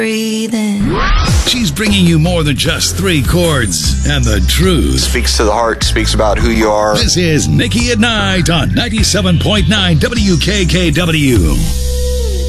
Breathing. She's bringing you more than just three chords and the truth. Speaks to the heart, speaks about who you are. This is Nikki at Night on 97.9 WKKW.